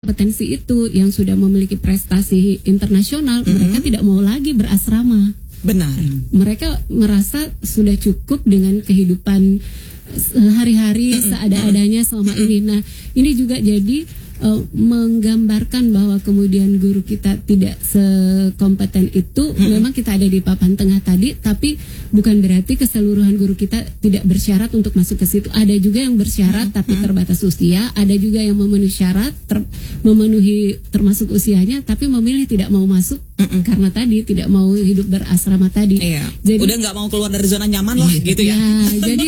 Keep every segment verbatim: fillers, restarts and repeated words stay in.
Kompetensi itu yang sudah memiliki prestasi internasional, mm-hmm. mereka tidak mau lagi berasrama. Benar. Mereka merasa sudah cukup dengan kehidupan hari-hari mm-hmm. seada-adanya selama mm-hmm. ini. Nah, ini juga jadi uh, menggambarkan bahwa kemudian guru kita tidak sekompeten itu. Mm-hmm. Memang kita ada di papan tengah tadi, tapi bukan berarti keseluruhan guru kita tidak bersyarat untuk masuk ke situ. Ada juga yang bersyarat mm-hmm. tapi terbatas usia, ada juga yang memenuhi syarat, ter, memenuhi termasuk usianya, tapi memilih tidak mau masuk mm-hmm. karena tadi tidak mau hidup berasrama tadi. Iya. Jadi, udah nggak mau keluar dari zona nyaman lah, gitu ya. Ya, jadi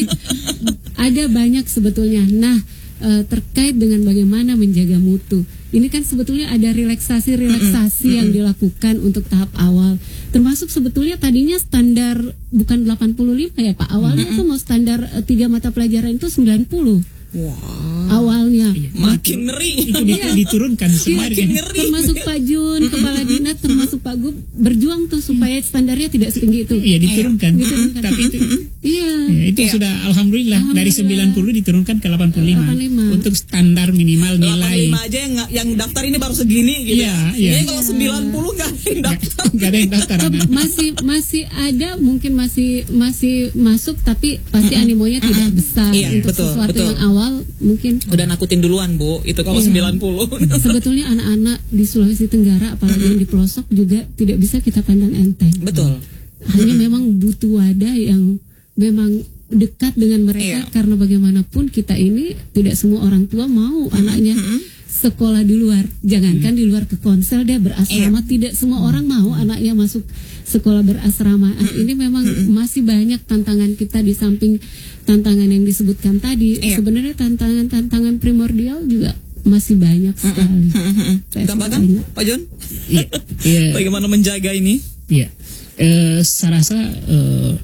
ada banyak sebetulnya. Nah, e, terkait dengan bagaimana menjaga mutu. Ini kan sebetulnya ada relaksasi-relaksasi mm-hmm. yang dilakukan untuk tahap awal. Termasuk sebetulnya tadinya standar bukan delapan puluh lima ya Pak. Awalnya mm-hmm. tuh mau standar tiga mata pelajaran itu sembilan puluh. Wow. Awalnya iya. Makin ngeri. Itu iya. diturunkan semakin. Makin ngeri. Termasuk Pak Jun, Kepala Dinas, termasuk Pak Gub berjuang tuh supaya standarnya tidak setinggi itu. Iya diturunkan. diturunkan. Tapi itu iya. Ya, itu iya. sudah alhamdulillah, alhamdulillah dari sembilan puluh diturunkan ke delapan puluh lima. delapan puluh lima untuk standar minimal nilai. delapan puluh lima aja yang yang daftar ini baru segini gitu. Iya, iya. Jadi kalau sembilan puluh enggak ada yang daftar. Enggak ada yang daftar. masih masih ada, mungkin masih masih masuk, tapi pasti mm-hmm. animonya mm-hmm. tidak besar iya, untuk betul, sesuatu betul. yang awal mungkin. Udah nakutin duluan Bu, itu kalau iya. sembilan puluh. Sebetulnya anak-anak di Sulawesi Tenggara, apalagi mm-hmm. yang di pelosok juga tidak bisa kita pandang enteng. Betul. Hanya mm-hmm. memang butuh wadah yang memang dekat dengan mereka, iya. karena bagaimanapun kita ini tidak semua orang tua mau mm-hmm. anaknya mm-hmm. sekolah di luar. Jangankan mm-hmm. di luar ke konsel dia berasrama, iya. tidak semua mm-hmm. orang mau anaknya masuk sekolah berasrama. Mm-hmm. Ini memang mm-hmm. masih banyak tantangan kita di samping tantangan yang disebutkan tadi. Iya. Sebenarnya tantangan-tantangan primordial juga masih banyak sekali. Mm-hmm. Tambahkan Pak Jun? Iya. Iya. Bagaimana menjaga ini? Iya. Eh, saya rasa eh,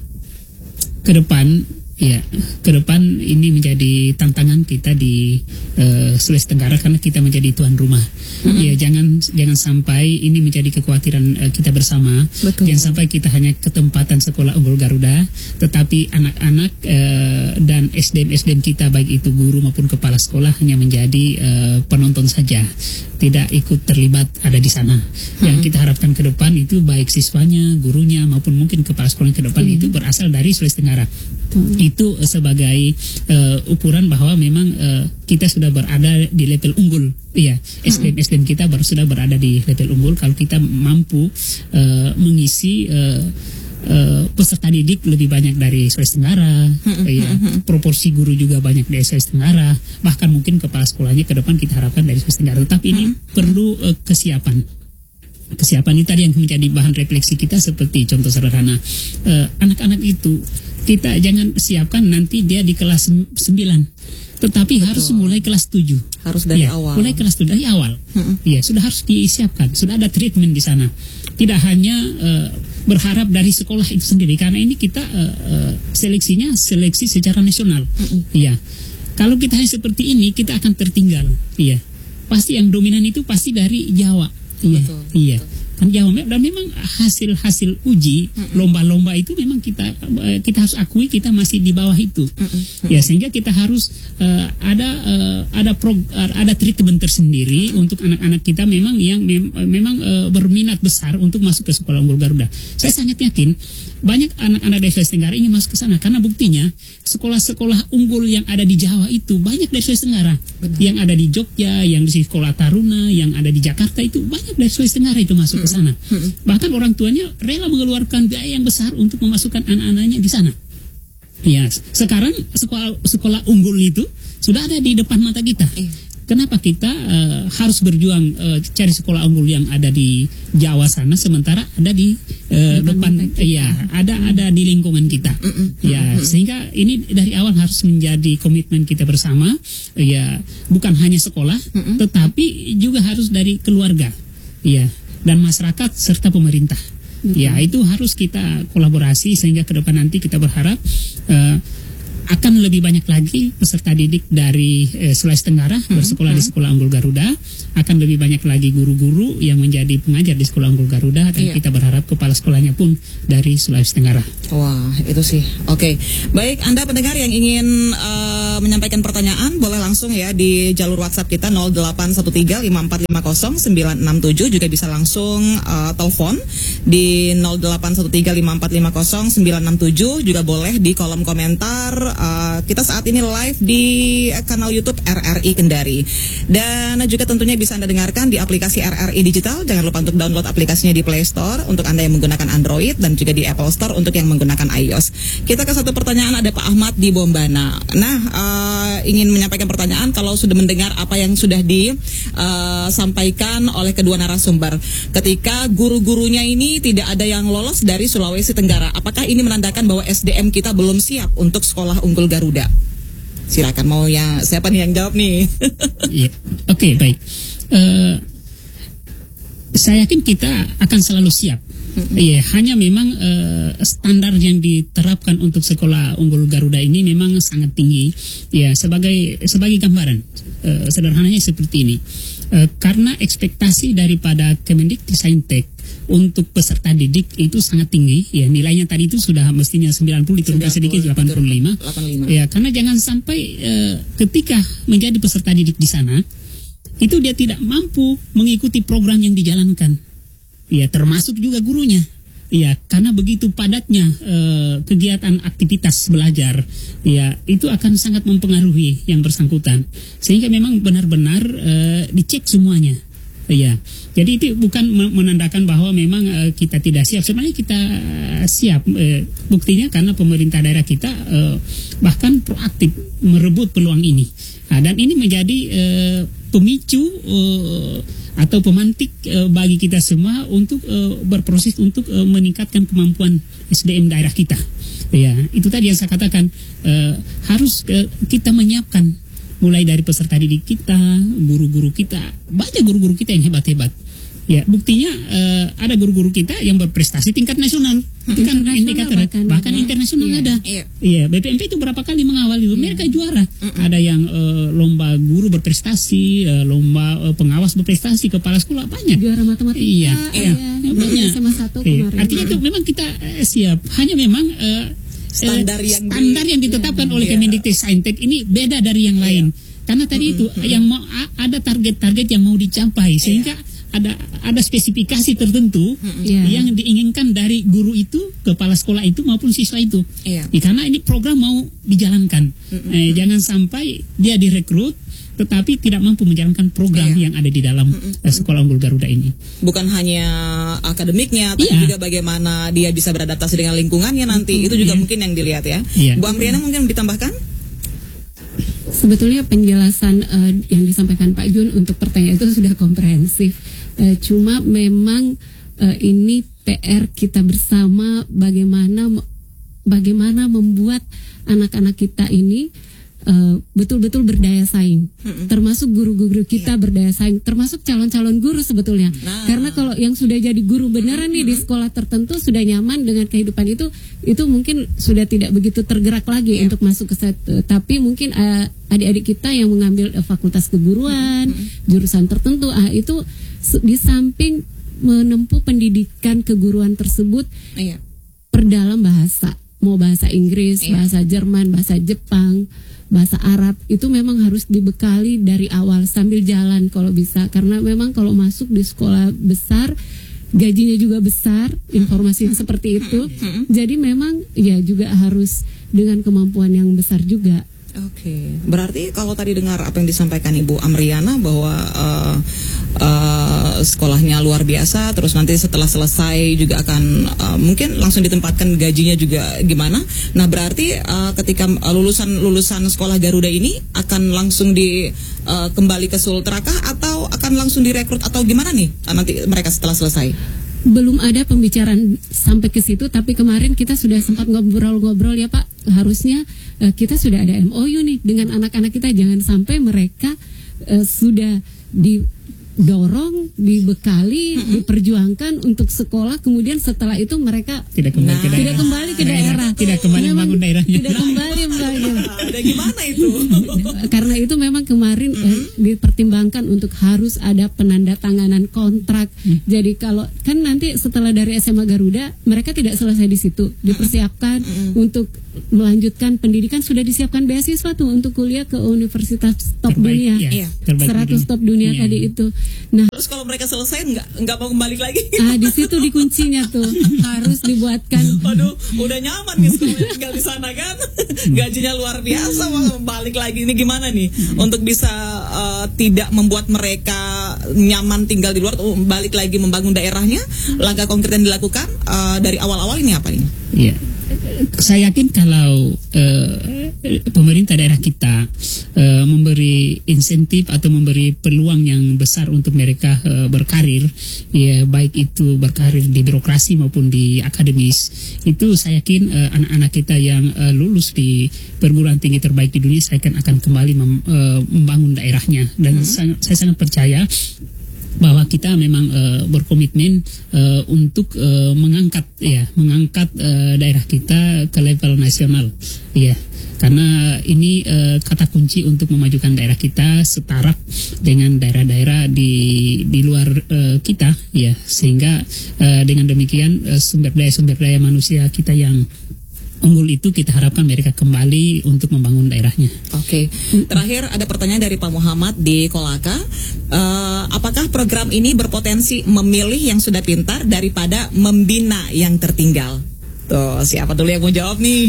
ke depan ya, ke depan ini menjadi tantangan kita di uh, Sulawesi Tenggara karena kita menjadi tuan rumah. Mm-hmm. Ya, jangan jangan sampai ini menjadi kekhawatiran uh, kita bersama. Betul. Jangan sampai kita hanya ketempatan sekolah Unggul Garuda, tetapi anak-anak uh, dan S D M-S D M kita baik itu guru maupun kepala sekolah hanya menjadi uh, penonton saja, tidak ikut terlibat ada di sana. Mm-hmm. Yang kita harapkan ke depan itu baik siswanya, gurunya maupun mungkin kepala sekolah ke depan mm-hmm. itu berasal dari Sulawesi Tenggara. Mm-hmm. Itu sebagai uh, ukuran bahwa memang uh, kita sudah berada di level unggul, ya. S D M S D M kita baru sudah berada di level unggul kalau kita mampu uh, mengisi uh, uh, peserta didik lebih banyak dari Sulawesi Tenggara, ya. Proporsi guru juga banyak dari Sulawesi Tenggara, bahkan mungkin kepala sekolahnya ke depan kita harapkan dari Sulawesi Tenggara. Tetapi ini perlu uh, kesiapan. Kesiapan ini tadi yang menjadi bahan refleksi kita seperti contoh sederhana, uh, anak-anak itu kita jangan siapkan nanti dia di kelas sembilan, tetapi betul. Harus mulai kelas tujuh. Harus dari ya, awal. Mulai kelas tujuh dari awal. Iya, sudah harus disiapkan, sudah ada treatment di sana. Tidak hanya uh, berharap dari sekolah itu sendiri, karena ini kita uh, uh, seleksinya seleksi secara nasional. Iya. Kalau kita hanya seperti ini, kita akan tertinggal. Iya. Pasti yang dominan itu pasti dari Jawa. Iya. Betul, iya. betul. Kan jauh, dan memang hasil-hasil uji mm-hmm. lomba-lomba itu memang kita kita harus akui kita masih di bawah itu. Mm-hmm. Ya, sehingga kita harus uh, ada uh, ada prog, uh, ada treatment tersendiri mm-hmm. untuk anak-anak kita memang yang mem- memang uh, berminat besar untuk masuk ke sekolah Unggul Garuda. Saya sangat yakin banyak anak-anak dari Sulawesi Tenggara ingin masuk ke sana karena buktinya sekolah-sekolah unggul yang ada di Jawa itu banyak dari Sulawesi Tenggara. Benar. Yang ada di Jogja, yang di sekolah Taruna, yang ada di Jakarta itu banyak dari Sulawesi Tenggara itu masuk ke sana. Bahkan orang tuanya rela mengeluarkan biaya yang besar untuk memasukkan anak-anaknya di sana. Ya, sekarang sekolah sekolah unggul itu sudah ada di depan mata kita. Kenapa kita uh, harus berjuang uh, cari sekolah unggul yang ada di Jawa sana, sementara ada di uh, depan, ya ada ada di lingkungan kita, ya sehingga ini dari awal harus menjadi komitmen kita bersama, ya bukan hanya sekolah, tetapi juga harus dari keluarga, ya dan masyarakat serta pemerintah, ya itu harus kita kolaborasi sehingga ke depan nanti kita berharap uh, akan lebih banyak lagi peserta didik dari eh, Sulawesi Tenggara hmm. bersekolah hmm. di Sekolah Unggul Garuda, akan lebih banyak lagi guru-guru yang menjadi pengajar di Sekolah Unggul Garuda, dan yeah. kita berharap kepala sekolahnya pun dari Sulawesi Tenggara. Wah, itu sih. Oke, baik, Anda pendengar yang ingin uh, menyampaikan pertanyaan boleh langsung ya di jalur WhatsApp kita nol delapan satu tiga lima empat lima nol sembilan enam tujuh, juga bisa langsung uh, telepon di nol delapan satu tiga lima empat lima nol sembilan enam tujuh, juga boleh di kolom komentar. Uh, kita saat ini live di kanal YouTube R R I Kendari, dan juga tentunya bisa Anda dengarkan di aplikasi R R I Digital. Jangan lupa untuk download aplikasinya di Play Store untuk Anda yang menggunakan Android, dan juga di Apple Store untuk yang menggunakan iOS. Kita ke satu pertanyaan, ada Pak Ahmad di Bombana. Nah, uh, ingin menyampaikan pertanyaan kalau sudah mendengar apa yang sudah disampaikan uh, oleh kedua narasumber. Ketika guru-gurunya ini tidak ada yang lolos dari Sulawesi Tenggara, apakah ini menandakan bahwa S D M kita belum siap untuk sekolah Unggul Garuda? Silakan, mau ya siapa nih yang jawab nih? Yeah. Oke, okay, baik. Uh, saya yakin kita akan selalu siap. Mm-hmm. Yeah, hanya memang uh, standar yang diterapkan untuk sekolah Unggul Garuda ini memang sangat tinggi. Ya, yeah, sebagai sebagai gambaran uh, sederhananya seperti ini. Uh, karena ekspektasi daripada Kemendikbudristek untuk peserta didik itu sangat tinggi, ya, nilainya tadi itu sudah mestinya sembilan puluh, diturunkan sedikit delapan puluh lima. Ya, karena jangan sampai uh, ketika menjadi peserta didik di sana itu dia tidak mampu mengikuti program yang dijalankan. Ya, termasuk juga gurunya. Ya, karena begitu padatnya uh, kegiatan aktivitas belajar, ya, itu akan sangat mempengaruhi yang bersangkutan. Sehingga memang benar-benar uh, dicek semuanya. Ya, jadi itu bukan menandakan bahwa memang uh, kita tidak siap. Sebenarnya kita uh, siap. Uh, buktinya karena pemerintah daerah kita uh, bahkan proaktif merebut peluang ini. Nah, dan ini menjadi uh, pemicu uh, atau pemantik uh, bagi kita semua untuk uh, berproses untuk uh, meningkatkan kemampuan S D M daerah kita. Ya, itu tadi yang saya katakan, uh, harus uh, kita menyiapkan. Mulai dari peserta didik kita, guru-guru kita, banyak guru-guru kita yang hebat-hebat. Ya, buktinya uh, ada guru-guru kita yang berprestasi tingkat nasional, itu kan indikator, bahkan, bahkan internasional iya, ada. Iya. Iya, B P M P itu berapa kali mengawal itu, iya. Mereka juara. Mm-mm. Ada yang uh, lomba guru berprestasi, uh, lomba uh, pengawas berprestasi, kepala sekolah banyak. Juara matematika. Iya, iya, iya. Banyak. Sama satu iya. kemarin. Artinya itu memang kita uh, siap. Hanya memang uh, standar yang standar di, yang ditetapkan ya, oleh yeah. Kemendikbudristek ini beda dari yang lain. Yeah. Karena tadi mm-hmm. itu yang mau ada target-target yang mau dicapai, sehingga yeah. ada ada spesifikasi tertentu mm-hmm. yeah. yang diinginkan dari guru itu, kepala sekolah itu maupun siswa itu. Yeah. Ya, karena ini program mau dijalankan. Mm-hmm. Eh, jangan sampai dia direkrut tetapi tidak mampu menjalankan program yeah. yang ada di dalam mm-hmm. uh, Sekolah Unggul Garuda ini. Bukan hanya akademiknya, tapi yeah. juga bagaimana dia bisa beradaptasi dengan lingkungannya nanti. Mm-hmm. Itu juga yeah. mungkin yang dilihat ya. Yeah. Bu Amriana mungkin ditambahkan? Sebetulnya penjelasan uh, yang disampaikan Pak Jun untuk pertanyaan itu sudah komprehensif. Uh, cuma memang uh, ini P R kita bersama, bagaimana bagaimana membuat anak-anak kita ini Uh, betul-betul berdaya saing, mm-mm. termasuk guru-guru kita yeah. berdaya saing, termasuk calon-calon guru sebetulnya. Nah. Karena kalau yang sudah jadi guru beneran mm-hmm. nih di sekolah tertentu sudah nyaman dengan kehidupan itu, itu mungkin sudah tidak begitu tergerak lagi yeah. untuk masuk ke set. Uh, tapi mungkin uh, adik-adik kita yang mengambil uh, fakultas keguruan, mm-hmm. jurusan tertentu, ah uh, itu di samping menempuh pendidikan keguruan tersebut, yeah. perdalam bahasa, mau bahasa Inggris, yeah. bahasa Jerman, bahasa Jepang, bahasa Arab, itu memang harus dibekali dari awal sambil jalan kalau bisa, karena memang kalau masuk di sekolah besar gajinya juga besar, informasinya seperti itu. Jadi memang ya juga harus dengan kemampuan yang besar juga. Oke, okay. Berarti kalau tadi dengar apa yang disampaikan Ibu Amriana bahwa uh, uh, sekolahnya luar biasa, terus nanti setelah selesai juga akan uh, mungkin langsung ditempatkan, gajinya juga gimana. Nah, berarti uh, ketika lulusan lulusan sekolah Garuda ini akan langsung di uh, kembali ke Sultrakah atau akan langsung direkrut atau gimana nih nanti mereka setelah selesai? Belum ada pembicaraan sampai ke situ, tapi kemarin kita sudah sempat ngobrol-ngobrol ya Pak, harusnya uh, kita sudah ada M O U nih dengan anak-anak kita, jangan sampai mereka uh, sudah di didorong, dibekali, mm-hmm. diperjuangkan untuk sekolah, kemudian setelah itu mereka tidak kembali nah, ke daerah, tidak kembali ke daerah, daerah. tidak kembali membangun daerahnya, tidak kembali membangun. Ada gimana itu? Karena itu memang kemarin mm-hmm. eh, dipertimbangkan untuk harus ada penandatanganan kontrak. Mm. Jadi kalau kan nanti setelah dari S M A Garuda mereka tidak selesai di situ, dipersiapkan mm-hmm. untuk melanjutkan pendidikan, sudah disiapkan beasiswa tuh untuk kuliah ke universitas top terbaik, dunia, ya, seratus top dunia ya. Tadi itu. Nah, terus kalau mereka selesai nggak nggak mau kembali lagi? Ah, di situ dikuncinya tuh harus dibuatkan. Waduh, udah nyaman nih sekolahnya tinggal di sana kan, gajinya luar biasa, malah balik lagi. Ini gimana nih untuk bisa uh, tidak membuat mereka nyaman tinggal di luar, balik lagi membangun daerahnya? Langkah konkret yang dilakukan uh, dari awal-awal ini apa nih? Iya. Saya yakin kalau uh, pemerintah daerah kita uh, memberi insentif atau memberi peluang yang besar untuk mereka uh, berkarir, ya baik itu berkarir di birokrasi maupun di akademis, itu saya yakin uh, anak-anak kita yang uh, lulus di perguruan tinggi terbaik di dunia, saya yakin akan kembali mem, uh, membangun daerahnya. Dan hmm. saya, saya sangat percaya bahwa kita memang uh, berkomitmen uh, untuk uh, mengangkat ya mengangkat uh, daerah kita ke level nasional, ya karena ini uh, kata kunci untuk memajukan daerah kita setara dengan daerah-daerah di di luar uh, kita, ya sehingga uh, dengan demikian uh, sumber daya sumber daya manusia kita yang unggul itu kita harapkan mereka kembali untuk membangun daerahnya. Oke, okay. Terakhir ada pertanyaan dari Pak Muhammad di Kolaka. Uh, apakah program ini berpotensi memilih yang sudah pintar daripada membina yang tertinggal? Tuh, siapa dulu yang mau jawab nih?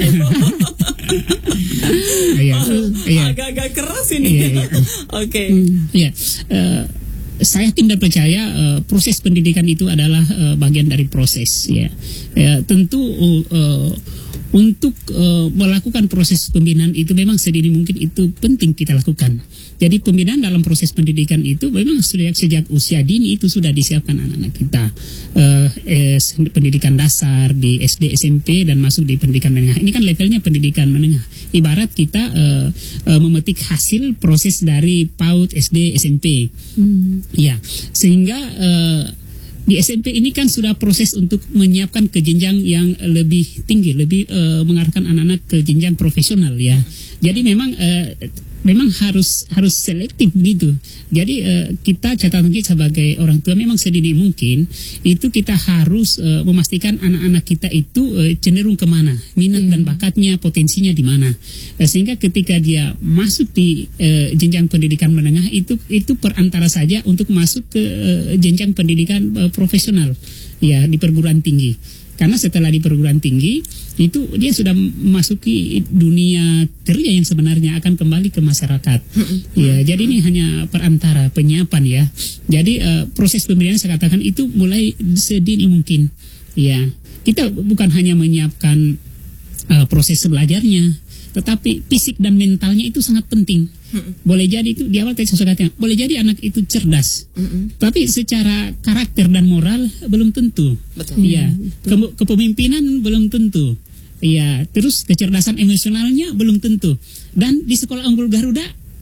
Iya, iya. Agak-agak keras ini. Iya, iya. Oke. Iya. Uh, saya tidak percaya uh, proses pendidikan itu adalah uh, bagian dari proses, ya. Ya tentu uh, untuk uh, melakukan proses pembinaan itu memang sedini mungkin itu penting kita lakukan. Jadi pembinaan dalam proses pendidikan itu memang sudah sejak usia dini itu sudah disiapkan anak-anak kita, uh, eh, pendidikan dasar di S D, S M P dan masuk di pendidikan menengah. Ini kan levelnya pendidikan menengah. Ibarat kita uh, uh, memetik hasil proses dari PAUD, S D, S M P. Hmm. Ya, sehingga uh, di S M P ini kan sudah proses untuk menyiapkan ke jenjang yang lebih tinggi, lebih uh, mengarahkan anak-anak ke jenjang profesional, ya. Jadi memang uh, memang harus harus selektif gitu. Jadi uh, kita catatan kita sebagai orang tua memang sedini mungkin itu kita harus uh, memastikan anak-anak kita itu uh, cenderung kemana, minat hmm. dan bakatnya, potensinya di mana, uh, sehingga ketika dia masuk di uh, jenjang pendidikan menengah itu itu perantara saja untuk masuk ke uh, jenjang pendidikan uh, profesional, ya di perguruan tinggi. Karena setelah di perguruan tinggi itu dia sudah memasuki dunia kerja yang sebenarnya akan kembali ke masyarakat. Ya, jadi ini hanya perantara penyiapan, ya. Jadi uh, proses pembinaan saya katakan itu mulai sedini mungkin. Ya, kita bukan hanya menyiapkan uh, proses belajarnya, tetapi fisik dan mentalnya itu sangat penting. Boleh jadi itu di awal tadi saya katakan, boleh jadi anak itu cerdas, mm-mm. tapi secara karakter dan moral belum tentu. Betul. Iya, Ke- kepemimpinan belum tentu. Iya, terus kecerdasan emosionalnya belum tentu. Dan di sekolah unggul Garuda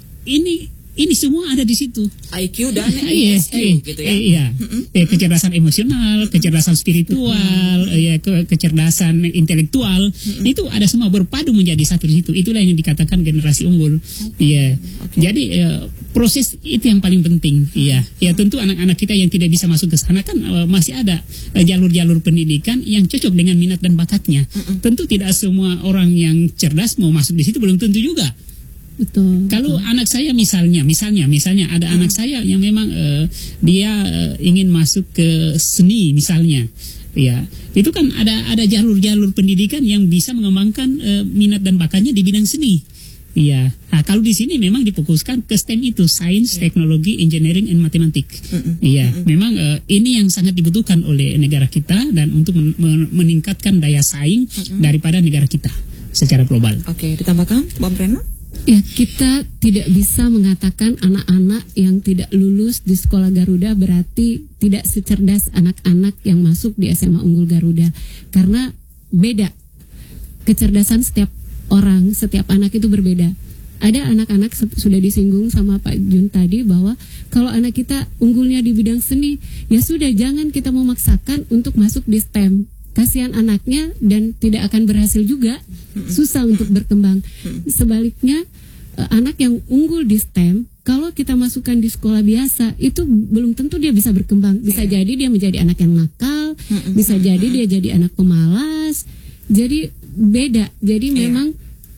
ini ini semua ada di situ. I Q dan I S Q gitu ya. Iya. Eh, kecerdasan emosional, kecerdasan spiritual, ya ke- kecerdasan intelektual, mm-hmm. itu ada semua berpadu menjadi satu di situ. Itulah yang dikatakan generasi unggul. Iya. Okay. Jadi eh, proses itu yang paling penting. Iya. Ya tentu anak-anak kita yang tidak bisa masuk ke sana kan eh, masih ada eh, jalur-jalur pendidikan yang cocok dengan minat dan bakatnya. Mm-hmm. Tentu tidak semua orang yang cerdas mau masuk di situ, belum tentu juga. Betul. Kalau betul. anak saya misalnya, misalnya, misalnya ada hmm. anak saya yang memang uh, dia uh, ingin masuk ke seni misalnya, ya itu kan ada ada jalur-jalur pendidikan yang bisa mengembangkan uh, minat dan bakatnya di bidang seni. Iya. Nah, kalau di sini memang difokuskan ke S T E M itu, Science, yeah. Teknologi, Engineering, and Mathematics. Mm-hmm. Iya. Mm-hmm. Memang uh, ini yang sangat dibutuhkan oleh negara kita dan untuk men- men- meningkatkan daya saing mm-hmm. daripada negara kita secara global. Oke, okay, ditambahkan, Bang Prena? Ya, kita tidak bisa mengatakan anak-anak yang tidak lulus di sekolah Garuda berarti tidak secerdas anak-anak yang masuk di S M A Unggul Garuda. Karena beda. Kecerdasan setiap orang, setiap anak itu berbeda. ada anak-anak sudah disinggung sama Pak Jun tadi bahwa kalau anak kita unggulnya di bidang seni, ya sudah jangan kita memaksakan untuk masuk di STEM. Kasihan anaknya dan tidak akan berhasil juga, susah untuk berkembang. Sebaliknya anak yang unggul di STEM, kalau kita masukkan di sekolah biasa, itu belum tentu dia bisa berkembang. Bisa jadi dia menjadi anak yang nakal, bisa jadi dia jadi anak pemalas. Jadi beda. Jadi memang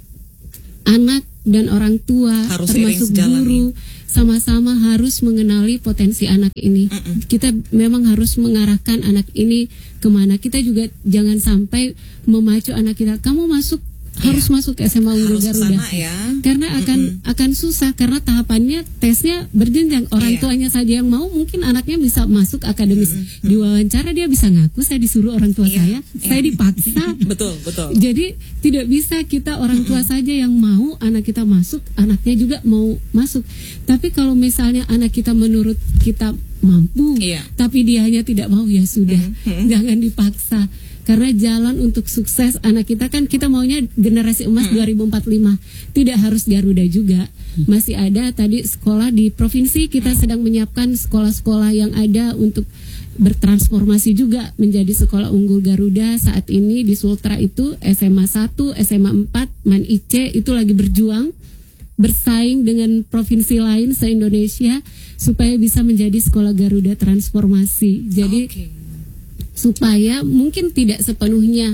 anak dan orang tua harus termasuk guru sama-sama harus mengenali potensi anak ini. Mm-mm. Kita memang harus mengarahkan anak ini kemana. Kita juga jangan sampai memacu anak kita, kamu masuk harus yeah. masuk S M A Unggul Garuda, ya. Karena akan Mm-mm. akan susah karena tahapannya tesnya berjenjang. Orang yeah. tuanya saja yang mau, mungkin anaknya bisa masuk akademis. Mm-mm. Di wawancara dia bisa ngaku saya disuruh orang tua yeah. saya, yeah. saya dipaksa. Betul, betul. Jadi tidak bisa kita orang tua Mm-mm. saja yang mau anak kita masuk, anaknya juga mau masuk. Tapi kalau misalnya anak kita menurut kita mampu, yeah. tapi dia hanya tidak mau, ya sudah, Mm-mm. jangan dipaksa. Karena jalan untuk sukses anak kita kan kita maunya generasi emas hmm. dua ribu empat puluh lima. Tidak harus Garuda juga. Masih ada tadi sekolah di provinsi, kita sedang menyiapkan sekolah-sekolah yang ada untuk bertransformasi juga menjadi sekolah unggul Garuda. Saat ini di Sultra itu S M A satu, S M A empat, Man I C itu lagi berjuang bersaing dengan provinsi lain se-Indonesia supaya bisa menjadi sekolah Garuda transformasi. Jadi okay. supaya mungkin tidak sepenuhnya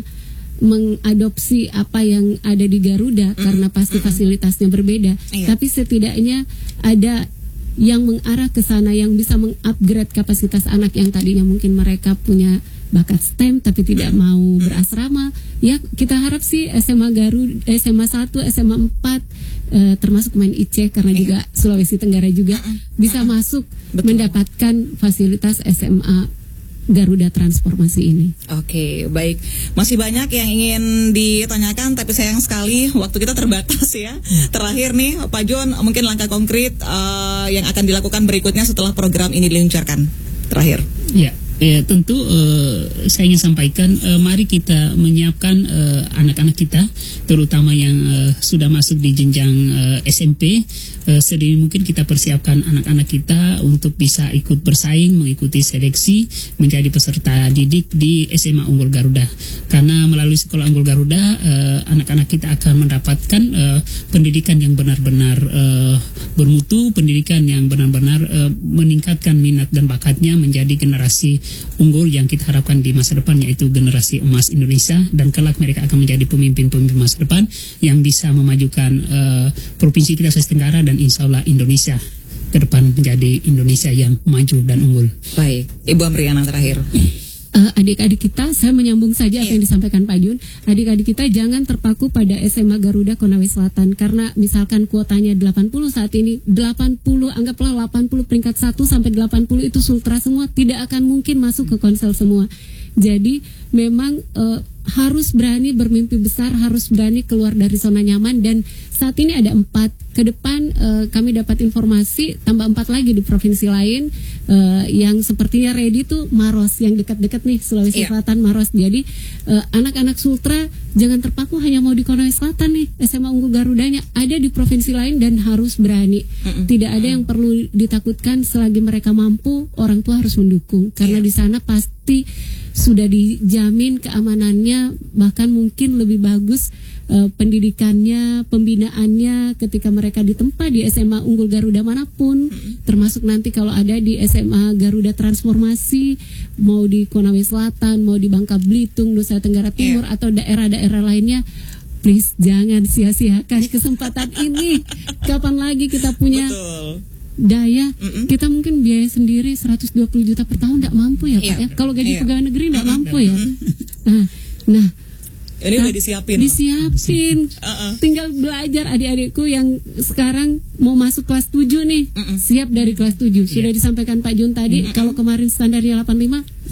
mengadopsi apa yang ada di Garuda mm. karena pasti mm. fasilitasnya berbeda, yeah. tapi setidaknya ada yang mengarah ke sana yang bisa mengupgrade kapasitas anak yang tadinya mungkin mereka punya bakat STEM tapi tidak mau berasrama. Ya kita harap sih S M A Garuda, S M A satu, S M A empat eh, termasuk Man I C karena yeah. juga Sulawesi Tenggara juga mm. bisa mm. masuk Betul. mendapatkan fasilitas S M A Garuda transformasi ini. Oke, baik. Masih banyak yang ingin ditanyakan, tapi sayang sekali waktu kita terbatas ya. Terakhir nih, Pak Jun, mungkin langkah konkret uh, yang akan dilakukan berikutnya setelah program ini diluncurkan. Terakhir. Ya. Ya, tentu uh, saya ingin sampaikan, uh, mari kita menyiapkan uh, anak-anak kita, terutama yang uh, sudah masuk di jenjang uh, S M P. Uh, sedini mungkin kita persiapkan anak-anak kita untuk bisa ikut bersaing, mengikuti seleksi, menjadi peserta didik di S M A Unggul Garuda. Karena melalui Sekolah Unggul Garuda, uh, anak-anak kita akan mendapatkan uh, pendidikan yang benar-benar uh, bermutu, pendidikan yang benar-benar uh, meningkatkan minat dan bakatnya menjadi generasi unggul yang kita harapkan di masa depan, yaitu generasi emas Indonesia, dan kelak mereka akan menjadi pemimpin-pemimpin masa depan yang bisa memajukan uh, provinsi kita Sulawesi Tenggara dan insya Allah Indonesia ke depan menjadi Indonesia yang maju dan unggul. Baik, Ibu Amriana terakhir. Uh, adik-adik kita, saya menyambung saja apa yeah. yang disampaikan Pak Jun. Adik-adik kita jangan terpaku pada S M A Garuda Konawe Selatan, karena misalkan kuotanya delapan puluh saat ini, delapan puluh, anggaplah delapan puluh peringkat satu sampai delapan puluh itu Sultra semua, tidak akan mungkin masuk ke Konsel semua. Jadi memang uh, harus berani bermimpi besar, harus berani keluar dari zona nyaman, dan saat ini ada empat. Ke depan uh, kami dapat informasi tambah empat lagi di provinsi lain uh, yang sepertinya ready tuh Maros yang dekat-dekat nih Sulawesi yeah. Selatan, Maros. Jadi uh, anak-anak Sultra jangan terpaku hanya mau di Konawe Selatan nih, S M A Unggul Garudanya ada di provinsi lain dan harus berani. Mm-mm. Tidak ada yang perlu ditakutkan selagi mereka mampu, orang tua harus mendukung karena yeah. di sana pasti sudah dijamin keamanannya, bahkan mungkin lebih bagus uh, pendidikannya, pembinaannya ketika mereka ditempa di S M A Unggul Garuda manapun, hmm. termasuk nanti kalau ada di S M A Garuda Transformasi, mau di Konawe Selatan, mau di Bangka Belitung, Nusa Tenggara Timur, yeah. atau daerah-daerah lainnya, please jangan sia-siakan kesempatan ini. Kapan lagi kita punya Betul. daya, Mm-mm. kita mungkin biaya sendiri seratus dua puluh juta per tahun tidak mampu ya Pak yeah. ya. Kalau gaji yeah. pegawai negeri tidak mampu ya. Nah, nah ini nah, udah disiapin. Disiapin. Uh-uh. Tinggal belajar adik-adikku yang sekarang mau masuk kelas tujuh nih. Uh-uh. Siap dari kelas tujuh. Sudah yeah. disampaikan Pak Jun tadi, uh-uh. kalau kemarin standarnya delapan puluh lima,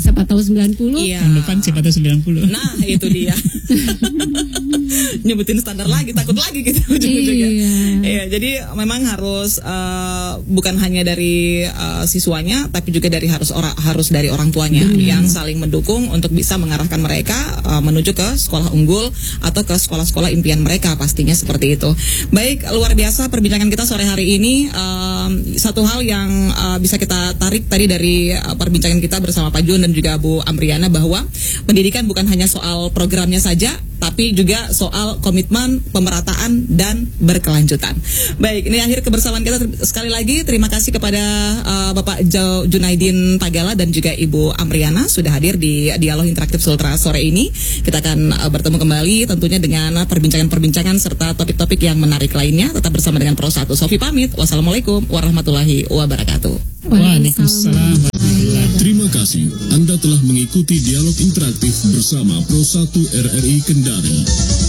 siapa tahu sembilan puluh. Iya. Tahun depan siapa tahu sembilan puluh. Nah, itu dia. Nyebutin standar lagi, takut lagi gitu ujung-ujungnya. Iya. Iya, jadi memang harus uh, bukan hanya dari uh, siswanya, tapi juga dari harus orang harus dari orang tuanya hmm. yang saling mendukung untuk bisa mengarahkan mereka uh, menuju ke sekolah unggul atau ke sekolah-sekolah impian mereka, pastinya seperti itu. Baik, luar biasa perbincangan kita sore hari ini. Um, satu hal yang uh, bisa kita tarik tadi dari uh, perbincangan kita bersama Pak Jun dan juga Bu Amriana, bahwa pendidikan bukan hanya soal programnya saja, tapi juga soal komitmen, pemerataan, dan berkelanjutan. Baik, ini akhir kebersamaan kita. Sekali lagi terima kasih kepada uh, Bapak Jo Junaidin Tagala dan juga Ibu Amriana sudah hadir di Dialog Interaktif Sultra sore ini. Kita akan uh, bertemu kembali tentunya dengan perbincangan-perbincangan serta topik-topik yang menarik lainnya. Tetap bersama dengan Pro satu. Sofi pamit. Wassalamualaikum warahmatullahi wabarakatuh. Waalaikumsalam. Terima kasih Anda telah mengikuti Dialog Interaktif bersama Pro satu R R I Kendari.